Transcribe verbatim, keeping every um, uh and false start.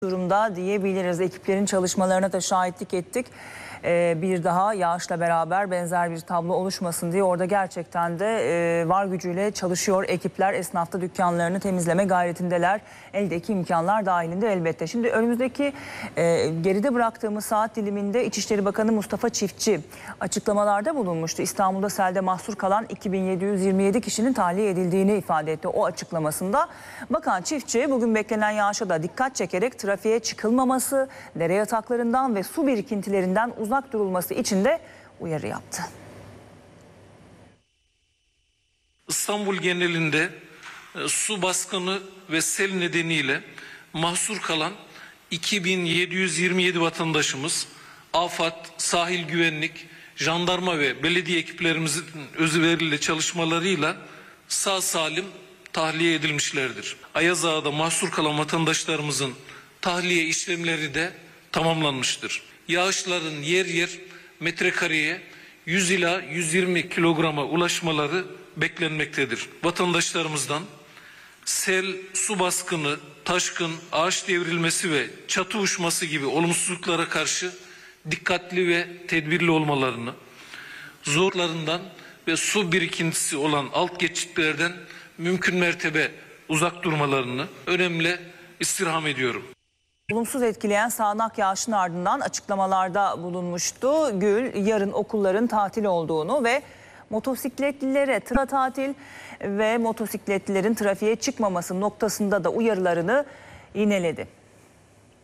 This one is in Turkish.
durumda diyebiliriz. Ekiplerin çalışmalarına da şahitlik ettik. Ee, bir daha yağışla beraber benzer bir tablo oluşmasın diye orada gerçekten de e, var gücüyle çalışıyor ekipler. Esnafta dükkanlarını temizleme gayretindeler. Eldeki imkanlar dahilinde elbette. Şimdi önümüzdeki e, geride bıraktığımız saat diliminde İçişleri Bakanı Mustafa Çiftçi açıklamalarda bulunmuştu. İstanbul'da selde mahsur kalan iki bin yedi yüz yirmi yedi kişinin tahliye edildiğini ifade etti o açıklamasında. Bakan Çiftçi bugün beklenen yağışa da dikkat çekerek trafiğe çıkılmaması, dere yataklarından ve su birikintilerinden uzak durulması için de uyarı yaptı. İstanbul genelinde e, su baskını ve sel nedeniyle mahsur kalan iki bin yedi yüz yirmi yedi vatandaşımız AFAD, sahil güvenlik, jandarma ve belediye ekiplerimizin özveriyle çalışmalarıyla sağ salim tahliye edilmişlerdir. Ayaz Ağa'da mahsur kalan vatandaşlarımızın tahliye işlemleri de tamamlanmıştır. Yağışların yer yer metrekareye yüz ila yüz yirmi kilograma ulaşmaları beklenmektedir. Vatandaşlarımızdan sel, su baskını, taşkın, ağaç devrilmesi ve çatı uçması gibi olumsuzluklara karşı dikkatli ve tedbirli olmalarını, zorlarından ve su birikintisi olan alt geçitlerden mümkün mertebe uzak durmalarını önemli istirham ediyorum. Olumsuz etkileyen sağanak yağışın ardından açıklamalarda bulunmuştu. Gül yarın okulların tatil olduğunu ve motosikletlilere tıra tatil ve motosikletlilerin trafiğe çıkmaması noktasında da uyarılarını yineledi.